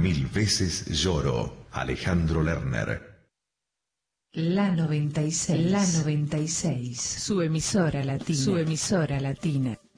Mil veces lloro, Alejandro Lerner. La 96, su emisora latina.